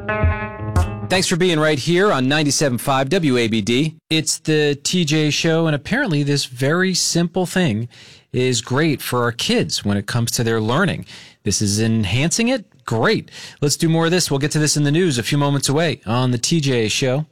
Thanks for being right here on 97.5 WABD. It's the TJ Show, and apparently this very simple thing is great for our kids when it comes to their learning. This is enhancing it? Great. Let's do more of this. We'll get to this in the news a few moments away on the TJ Show.